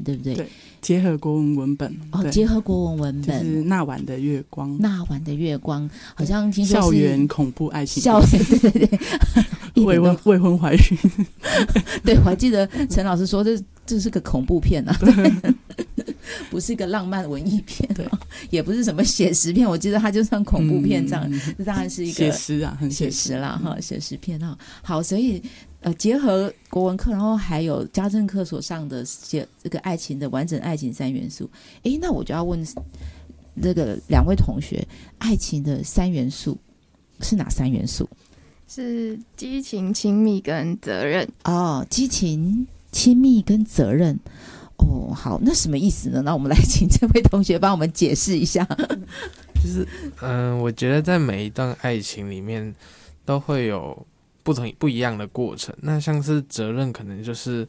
对不对？ 对，结合国文文本结合国文文本， 就是那晚的月光。 那晚的月光，好像听说是校园恐怖爱情， 对对对， 未婚怀孕。 对，我还记得陈老师说这是个恐怖片啊，不是一个浪漫文艺片，也不是什么写实片，我记得它就算恐怖片这样，这当然是一个写实啊，很写实啦哈，写实片啊。好，所以结合国文课，然后还有家政课所上的这个爱情的完整爱情三元素，那我就要问这个两位同学，爱情的三元素是哪三元素？ 是激情、亲密跟责任。 激情、亲密跟责任。好，那什么意思呢？那我们来请这位同学帮我们解释一下。 就是我觉得在每一段爱情里面都会有不一样的过程。那像是责任，可能就是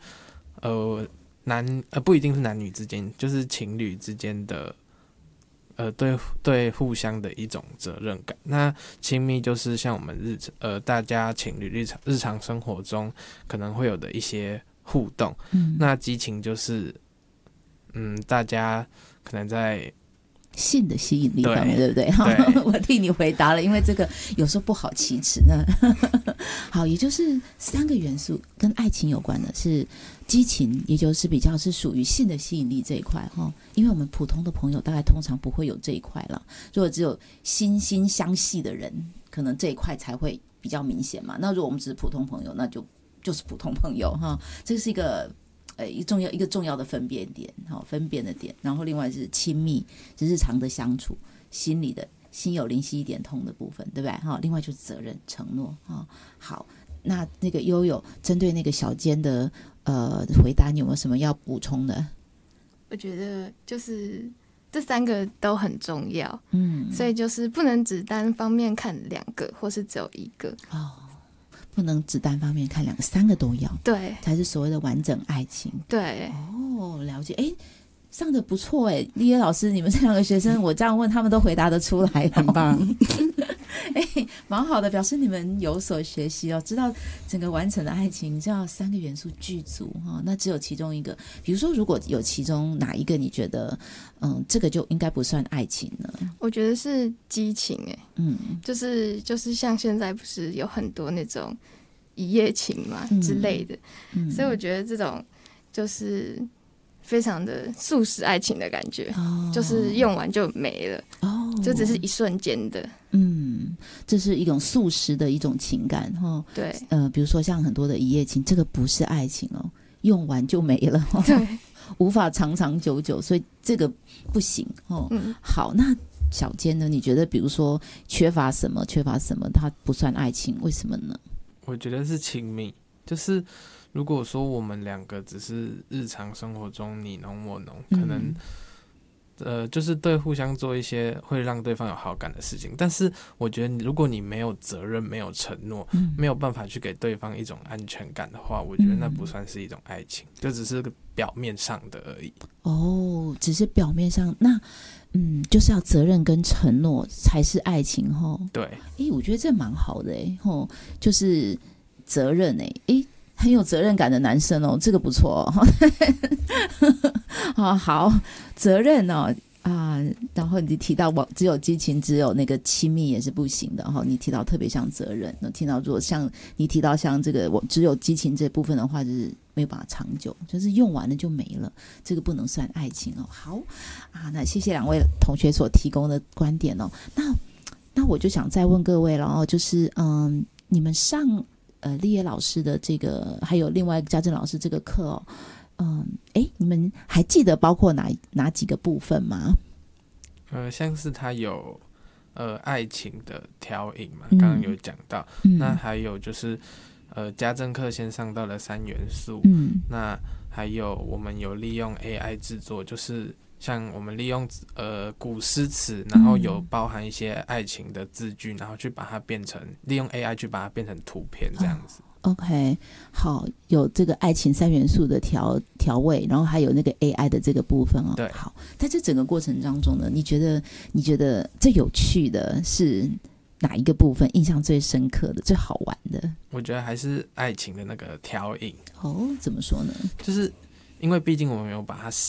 不一定是男女之间，就是情侣之间的对互相的一种责任感。那亲密就是像我们大家情侣日常生活中可能会有的一些互动。那激情就是大家可能在性的吸引力方面，对不对？我替你回答了，因为这个有时候不好启齿呢。好，也就是三个元素跟爱情有关的是激情，也就是比较是属于性的吸引力这一块哈。因为我们普通的朋友大概通常不会有这一块了，如果只有惺惺相惜的人，可能这一块才会比较明显嘛。那如果我们只是普通朋友，那就是普通朋友哈。这是一个一个重要的分辨点，分辨的点。然后另外是亲密，是日常的相处，心里的心有灵犀一点通的部分，对不对？另外就是责任、承诺。好，那个悠悠针对那个小坚的回答，你有没有什么要补充的？ 我觉得就是这三个都很重要，所以就是不能只单方面看两个，或是只有一个。 不能只单方面看三个都要， 对， 才是所谓的完整爱情。 对， 了解。上的不错立业老师，你们这两个学生，我这样问他们都回答得出来， 很棒。 蛮好的，表示你们有所学习知道整个完整的爱情，你知道三个元素具足那只有其中一个，比如说如果有其中哪一个你觉得这个就应该不算爱情呢？ 我觉得是激情就是像现在不是有很多那种一夜情嘛之类的，所以我觉得这种就是非常的速食爱情的感觉，就是用完就没了，就只是一瞬间的。 这是一种速食的一种情感对， 比如说像很多的一夜情，这个不是爱情用完就没了对， 无法长长久久，所以这个不行好，那小坚呢？你觉得比如说缺乏什么，它不算爱情，为什么呢？ 我觉得是亲密，就是如果说我们两个只是日常生活中你侬我侬，可能就是对互相做一些会让对方有好感的事情，但是我觉得如果你没有责任、没有承诺、没有办法去给对方一种安全感的话，我觉得那不算是一种爱情，就只是个表面上的而已。 只是表面上，那就是要责任跟承诺才是爱情对， 我觉得这蛮好的就是责任很有责任感的男生这个不错好，责任然后你提到只有激情，只有那个亲密也是不行的你提到特别像责任，听到如果像你提到像这个我只有激情这部分的话，就是没有办法长久，就是用完了就没了，这个不能算爱情好那谢谢两位同学所提供的观点那我就想再问各位了就是你们上立业老师的这个还有另外家政老师这个课你们还记得包括哪几个部分吗？ 像是他有爱情的调饮嘛，刚刚有讲到，那还有就是家政课先上到了三元素，那还有我们有利用 AI 制作，就是像我们利用古诗词，然后有包含一些爱情的字句，然后去把它利用 AI 去把它变成图片这样子。 OK， 好，有这个爱情三元素的调味，然后还有那个 AI 的这个部分对， 好，在这整个过程当中呢，你觉得最有趣的是哪一个部分？印象最深刻的、最好玩的？ 我觉得还是爱情的那个调饮。 怎么说呢？ 就是因为毕竟我们有把它